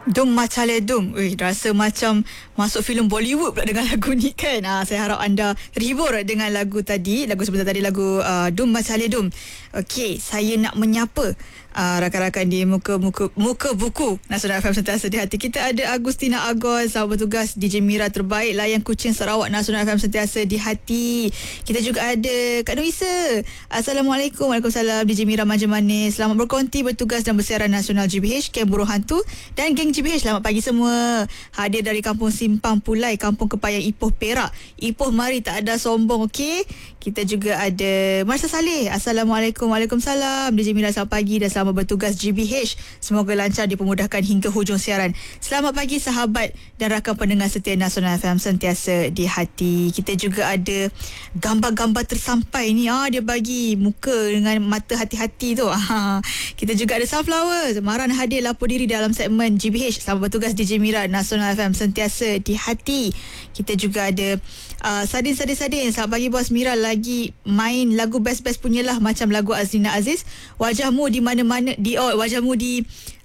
Dum Macale Dum. Rasa macam masuk filem Bollywood pula dengan lagu ni kan. Saya harap anda terhibur dengan lagu tadi. Lagu sebentar tadi, lagu Dum Macale Dum. Okey, saya nak menyapa rakan-rakan di muka buku Nasional FM Sentiasa di Hati. Kita ada Agustina Agos, sahabat bertugas DJ Mira terbaik layan kucing Sarawak Nasional FM Sentiasa di Hati. Kita juga ada Kak Noisa. Assalamualaikum. Waalaikumsalam. DJ Mira Manja Manis, selamat berkonti bertugas dan bersiaran Nasional GBH, Kem Burung Hantu dan geng GBH. Selamat pagi semua. Hadir dari Kampung Simpang Pulai, Kampung Kepayang, Ipoh, Perak. Ipoh mari, tak ada sombong. Okey. Kita juga ada Marsha Saleh. Assalamualaikum. Waalaikumsalam. DJ Mira, selamat pagi dan selamat bertugas GBH. Semoga lancar dipermudahkan hingga hujung siaran. Selamat pagi sahabat dan rakan pendengar setia Nasional FM Sentiasa di Hati. Kita juga ada gambar-gambar tersampai ni. Dia bagi muka dengan mata hati-hati tu. Kita juga ada Sunflower. Maran hadir lapor diri dalam segmen GBH. Selamat bertugas DJ Mira, Nasional FM Sentiasa di Hati. Kita juga ada Sadin. Selamat pagi bos Mira, lagi main lagu best-best punyalah macam lagu Azrina Aziz. Wajahmu di mana-mana wajahmu di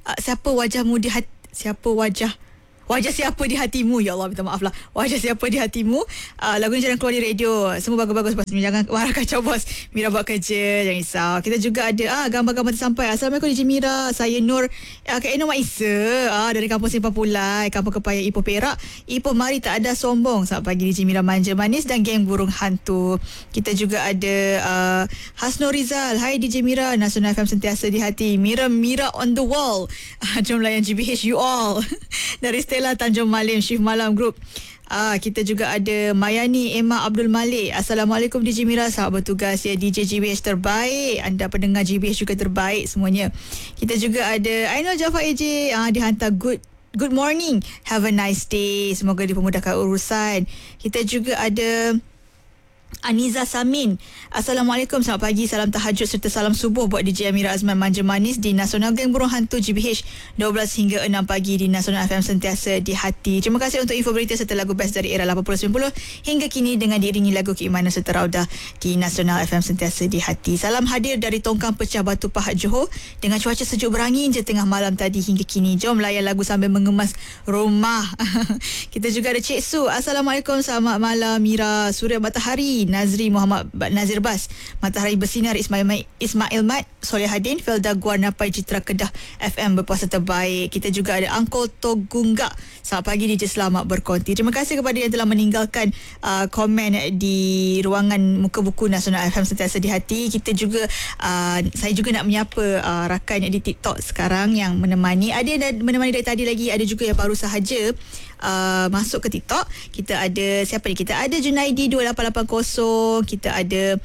Wajah siapa di hatimu. Ya Allah, minta maaf lah. Wajah siapa di hatimu. Lagu ni jangan keluar di radio. Semua bagus-bagus bos. Jangan marah kacau bos. Mira buat kerja, jangan risau. Kita juga ada gambar-gambar tersampai. Assalamualaikum DJ Mira, saya Nur Kak Eno Mak Isa dari Kampung Simpang Pulai, Kampung Kepayang, Ipoh, Perak. Ipoh mari, tak ada sombong. Selamat pagi DJ Mira Manja Manis dan geng Burung Hantu. Kita juga ada Hasno Rizal. Hai DJ Mira, Nasional FM Sentiasa di Hati. Mira on the wall. Jom layan GBH you all. Dari Stella Tanjung Malim, Shift Malam Group. Kita juga ada Mayani Emma Abdul Malik. Assalamualaikum DJ Mira, selamat bertugas ya DJ GBH terbaik. Anda pendengar GBH juga terbaik semuanya. Kita juga ada Ainul Jafar AJ, dihantar good morning, have a nice day, semoga dipermudahkan urusan. Kita juga ada Aniza Samin. Assalamualaikum, selamat pagi, salam tahajud serta salam subuh buat DJ Amira Azman Manja Manis di Nasional Geng Burung Hantu GBH 12 hingga 6 pagi di Nasional FM Sentiasa di Hati. Terima kasih untuk info berita serta lagu best dari era 80-90 hingga kini dengan diiringi lagu keimanan serta raudah di Nasional FM Sentiasa di Hati. Salam hadir dari Tongkang Pecah Batu Pahat Johor dengan cuaca sejuk berangin je tengah malam tadi hingga kini. Jom layan lagu sambil mengemas rumah. Kita juga ada Cik Su. Assalamualaikum, selamat malam Mira, Surya Matahari, Nazri Muhammad Nazir Bas, Matahari Bersinar, Ismail Mat, Soleh Hadin, Felda Guarnapai, Citra Kedah FM berpuasa terbaik. Kita juga ada Uncle Togunggak. Selamat pagi DJ, selamat berkonti. Terima kasih kepada yang telah meninggalkan komen di ruangan muka buku Nasional FM Sentiasa di Hati. Kita juga saya juga nak menyapa rakan di TikTok sekarang yang menemani. Ada yang menemani dari tadi lagi, ada juga yang baru sahaja masuk ke TikTok. Kita ada siapa ni? Kita ada Junaidi 2880. Kita ada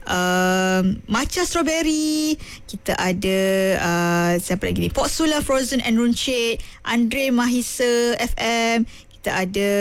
Matcha Strawberry. Kita ada siapa lagi ni? Potsula Frozen and Runcit, Andre Mahisa FM. Kita ada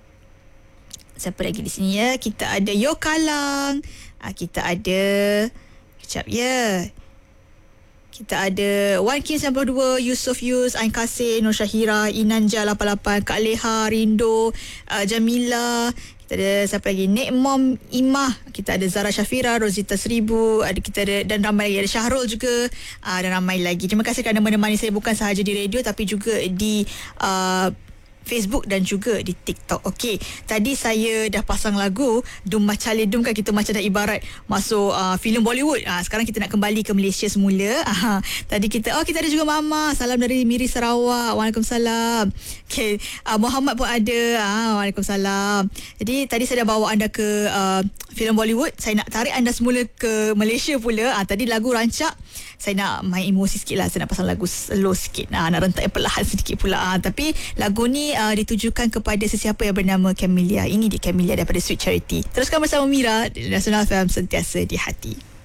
siapa lagi di sini ya? Kita ada Yokalang. Kita ada kejap ya. Kita ada Wan King 92, Yusof Yus, Ain Kasih, Nur Syahira, Inanja 88, Kak Leha, Rindo, Jamila. Kita ada siapa lagi? Nek Mom Imah. Kita ada Zara Syafira, Rosita 1000. Kita ada dan ramai lagi. Ada Syahrul juga. Dan ramai lagi. Terima kasih kerana menemani saya bukan sahaja di radio tapi juga di Facebook dan juga di TikTok. Okey, tadi saya dah pasang lagu Dum Macale Dum kan, kita macam dah ibarat masuk filem Bollywood. Sekarang kita nak kembali ke Malaysia semula. Tadi kita ada juga Mama. Salam dari Miri Sarawak. Waalaikumsalam. Okey, Muhammad pun ada. Waalaikumsalam. Jadi tadi saya dah bawa anda ke filem Bollywood. Saya nak tarik anda semula ke Malaysia pula. Tadi lagu rancak, saya nak main emosi sikit lah. Saya nak pasang lagu slow sikit. Nak rentak yang perlahan sedikit pula. Tapi lagu ni ditujukan kepada sesiapa yang bernama Camellia. Ini dia Camellia daripada Sweet Charity. Teruskan bersama Mira di Nasional FM Sentiasa di Hati.